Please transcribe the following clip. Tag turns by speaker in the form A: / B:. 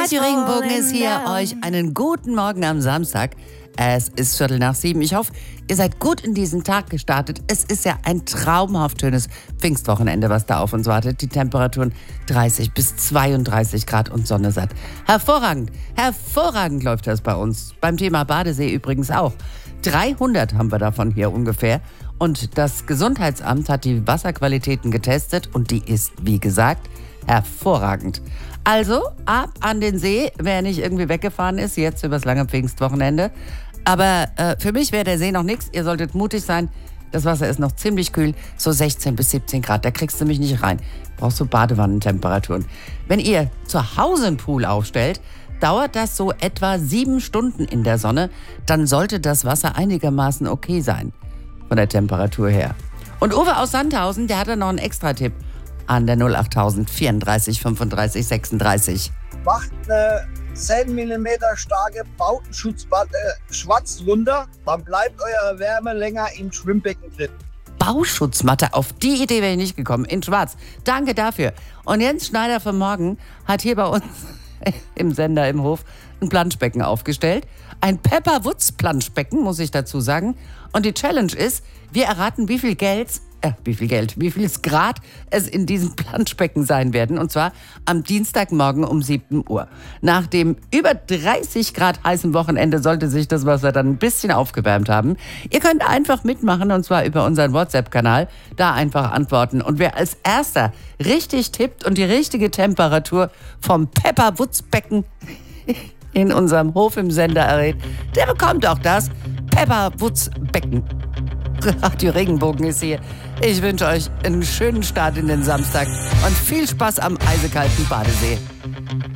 A: Radio Regenbogen ist hier. Euch einen guten Morgen am Samstag. Es ist 6:15. Ich hoffe, ihr seid gut in diesen Tag gestartet. Es ist ja ein traumhaft schönes Pfingstwochenende, was da auf uns wartet. Die Temperaturen 30 bis 32 Grad und Sonne satt. Hervorragend, hervorragend läuft das bei uns. Beim Thema Badesee übrigens auch. 300 haben wir davon hier ungefähr. Und das Gesundheitsamt hat die Wasserqualitäten getestet und die ist, wie gesagt, hervorragend. Also ab an den See, wer nicht irgendwie weggefahren ist, jetzt übers lange Pfingstwochenende. Aber für mich wäre der See noch nichts. Ihr solltet mutig sein. Das Wasser ist noch ziemlich kühl, so 16 bis 17 Grad. Da kriegst du mich nicht rein. Brauchst du Badewannentemperaturen. Wenn ihr zu Hause einen Pool aufstellt, dauert das so etwa 7 Stunden in der Sonne. Dann sollte das Wasser einigermaßen okay sein, von der Temperatur her. Und Uwe aus Sandhausen, der hatte noch einen Extra-Tipp an der 08000 34 35 36.
B: Macht eine 10 mm starke Bautenschutzmatte schwarz runter, dann bleibt eure Wärme länger im Schwimmbecken drin.
A: Bauschutzmatte, auf die Idee wäre ich nicht gekommen, in schwarz. Danke dafür. Und Jens Schneider von Morgen hat hier bei uns im Sender im Hof ein Planschbecken aufgestellt. Ein Pepperwoods-Planschbecken, muss ich dazu sagen. Und die Challenge ist, wir erraten, wie viel Grad es in diesem Planschbecken sein werden. Und zwar am Dienstagmorgen um 7 Uhr. Nach dem über 30 Grad heißen Wochenende sollte sich das Wasser dann ein bisschen aufgewärmt haben. Ihr könnt einfach mitmachen und zwar über unseren WhatsApp-Kanal. Da einfach antworten. Und wer als Erster richtig tippt und die richtige Temperatur vom Pepperwoods-Becken in unserem Hof im Sender errät, der bekommt auch das Pepperwoods-Becken. Radio Regenbogen ist hier. Ich wünsche euch einen schönen Start in den Samstag und viel Spaß am eisekalten Badesee.